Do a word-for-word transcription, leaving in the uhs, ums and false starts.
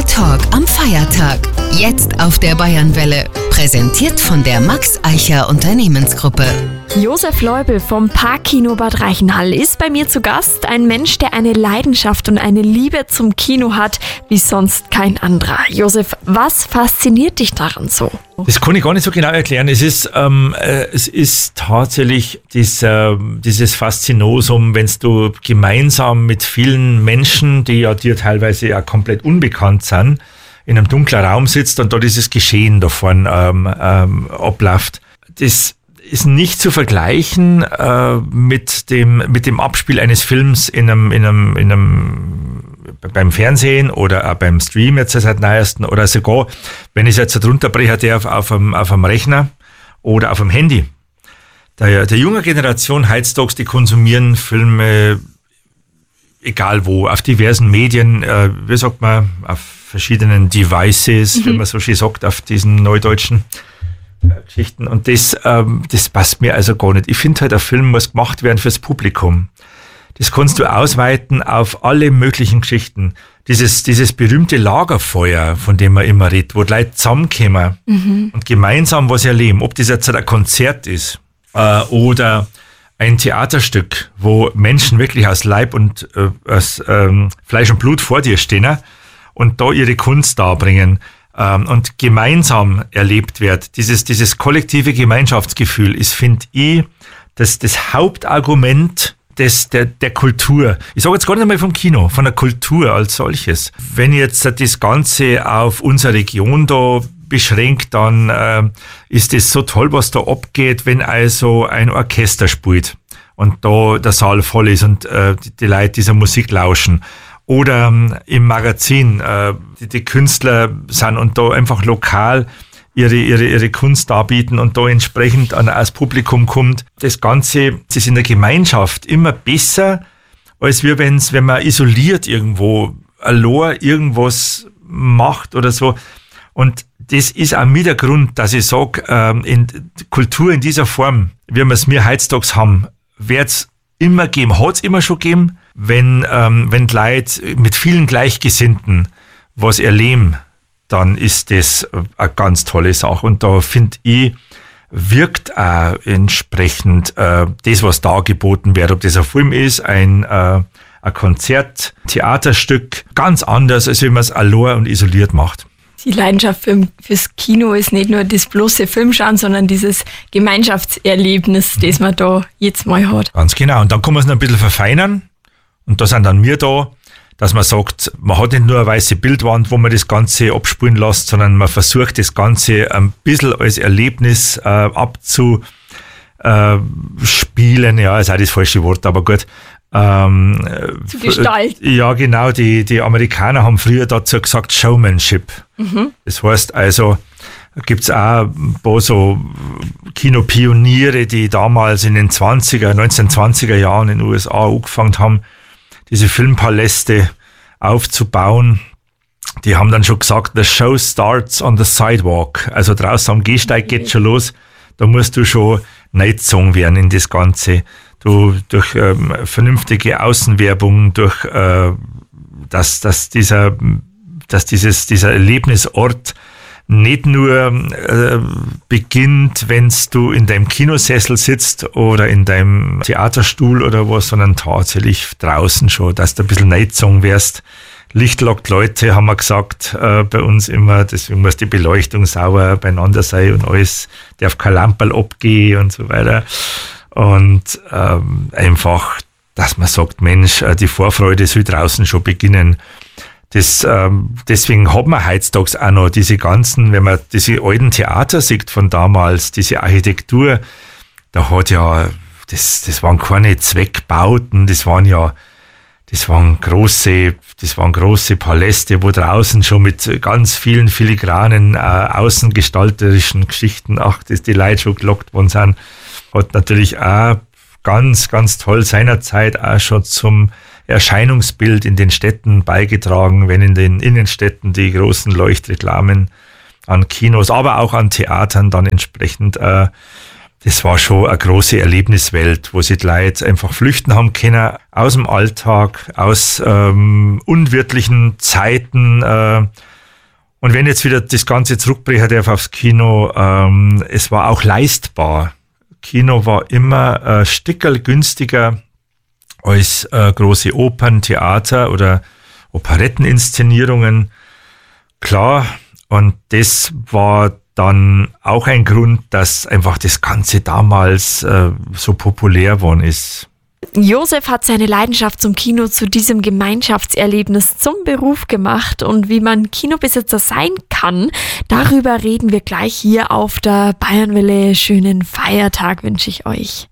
Der Talk am Feiertag. Jetzt auf der Bayernwelle. Präsentiert von der Max Eicher Unternehmensgruppe. Josef Leubel vom Parkkino Bad Reichenhall ist bei mir zu Gast. Ein Mensch, der eine Leidenschaft und eine Liebe zum Kino hat, wie sonst kein anderer. Josef, was fasziniert dich daran so? Das kann ich gar nicht so genau erklären. Es ist, ähm, äh, es ist tatsächlich dieser, dieses Faszinosum, wenn du gemeinsam mit vielen Menschen, die ja dir teilweise ja komplett unbekannt sind, in einem dunklen Raum sitzt und da dieses Geschehen davon ähm, ähm, abläuft. Das ist nicht zu vergleichen äh, mit dem mit dem Abspiel eines Films in einem in einem in einem beim Fernsehen oder auch beim Stream jetzt seit neuesten oder sogar, wenn ich es jetzt drunter breche, der auf, auf, einem, auf einem Rechner oder auf dem Handy. Der, der junge Generation heutzutage, die konsumieren Filme egal wo, auf diversen Medien, äh, wie sagt man, auf verschiedenen Devices, mhm. wie man so schön sagt, auf diesen neudeutschen äh, Geschichten. Und das, ähm, das passt mir also gar nicht. Ich finde halt, ein Film muss gemacht werden fürs Publikum. Das kannst du ausweiten auf alle möglichen Geschichten. Dieses, dieses berühmte Lagerfeuer, von dem man immer redet, wo die Leute zusammenkommen mhm. und gemeinsam was erleben. Ob das jetzt ein Konzert ist äh, oder ein Theaterstück, wo Menschen wirklich aus Leib und äh, aus ähm, Fleisch und Blut vor dir stehen und da ihre Kunst darbringen ähm, und gemeinsam erlebt wird. Dieses, dieses kollektive Gemeinschaftsgefühl ist, finde ich, das, das Hauptargument des, der, der Kultur. Ich sage jetzt gar nicht einmal vom Kino, von der Kultur als solches. Wenn ich jetzt das Ganze auf unsere Region da beschränkt, dann äh, ist es so toll, was da abgeht, wenn also ein Orchester spielt und da der Saal voll ist und äh, die, die Leute dieser Musik lauschen. Oder ähm, im Magazin, äh, die, die Künstler sind und da einfach lokal ihre, ihre, ihre Kunst darbieten und da entsprechend an das Publikum kommt. Das Ganze das ist in der Gemeinschaft immer besser, als wir, wenn's, wenn man isoliert irgendwo allein irgendwas macht oder so. Und das ist auch mit der Grund, dass ich sage, ähm, in Kultur in dieser Form, wie wir es mir heutzutage haben, wird es immer geben, hat es immer schon gegeben, wenn, ähm, wenn die Leute mit vielen Gleichgesinnten was erleben, dann ist das eine ganz tolle Sache. Und da finde ich, wirkt auch entsprechend äh, das, was da geboten wird, ob das ein Film ist, ein, äh, ein Konzert, Theaterstück, ganz anders, als wenn man es allein und isoliert macht. Die Leidenschaft für, fürs Kino ist nicht nur das bloße Filmschauen, sondern dieses Gemeinschaftserlebnis, das man da jetzt mal hat. Ganz genau. Und dann kann man es noch ein bisschen verfeinern. Und da sind dann wir da, dass man sagt, man hat nicht nur eine weiße Bildwand, wo man das Ganze abspielen lässt, sondern man versucht das Ganze ein bisschen als Erlebnis äh, abzuspielen. Ja, ist auch das falsche Wort, aber gut. Ähm, zu gestalten. Ja, genau. Die, die Amerikaner haben früher dazu gesagt Showmanship. Mhm. Das heißt also, gibt's auch ein paar so Kinopioniere, die damals in den zwanziger, neunzehnhundertzwanziger Jahren in den U S A angefangen haben, diese Filmpaläste aufzubauen. Die haben dann schon gesagt, the show starts on the sidewalk. Also draußen am Gehsteig okay. Geht schon los. Da musst du schon reingezogen werden in das Ganze. Du, durch ähm, vernünftige Außenwerbung, durch äh, dass, dass dieser, dass dieses, dieser Erlebnisort nicht nur äh, beginnt, wenn du in deinem Kinosessel sitzt oder in deinem Theaterstuhl oder was, sondern tatsächlich draußen schon, dass du ein bisschen reingezogen wirst. Licht lockt Leute, haben wir gesagt, äh, bei uns immer, deswegen muss die Beleuchtung sauber beieinander sein und alles darf kein Lamperl abgehen und so weiter. Und ähm, einfach, dass man sagt, Mensch, die Vorfreude soll draußen schon beginnen. Das, ähm, deswegen hat man heutzutage auch noch diese ganzen, wenn man diese alten Theater sieht von damals, diese Architektur, da hat ja, das, das waren keine Zweckbauten, das waren ja, das waren große, das waren große Paläste, wo draußen schon mit ganz vielen filigranen, äh, außengestalterischen Geschichten, ach, dass die Leute schon gelockt worden sind. Hat natürlich auch ganz, ganz toll seinerzeit auch schon zum Erscheinungsbild in den Städten beigetragen, wenn in den Innenstädten die großen Leuchtreklamen an Kinos, aber auch an Theatern dann entsprechend, äh, das war schon eine große Erlebniswelt, wo sich die Leute einfach flüchten haben können aus dem Alltag, aus ähm, unwirtlichen Zeiten, äh, Und wenn jetzt wieder das Ganze zurückbrechen darf aufs Kino, ähm, es war auch leistbar. Kino war immer ein Stickerl günstiger als äh, große Opern, Theater oder Operetteninszenierungen. Klar, und das war dann auch ein Grund, dass einfach das Ganze damals äh, so populär geworden ist. Josef hat seine Leidenschaft zum Kino zu diesem Gemeinschaftserlebnis zum Beruf gemacht und wie man Kinobesitzer sein kann, darüber reden wir gleich hier auf der Bayernwelle. Schönen Feiertag wünsche ich euch.